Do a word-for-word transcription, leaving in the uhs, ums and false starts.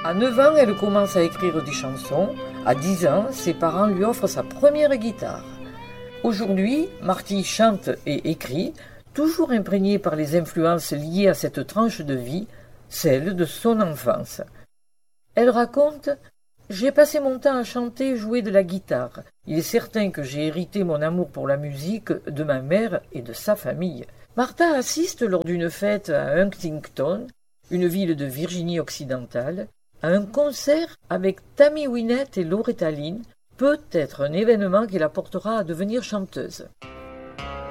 À neuf ans, elle commence à écrire des chansons. À dix ans, ses parents lui offrent sa première guitare. Aujourd'hui, Marty chante et écrit, toujours imprégnée par les influences liées à cette tranche de vie, celle de son enfance. Elle raconte « J'ai passé mon temps à chanter et jouer de la guitare. Il est certain que j'ai hérité mon amour pour la musique de ma mère et de sa famille. » Martha assiste lors d'une fête à Huntington, une ville de Virginie occidentale, à un concert avec Tammy Wynette et Loretta Lynn, peut-être un événement qui la portera à devenir chanteuse.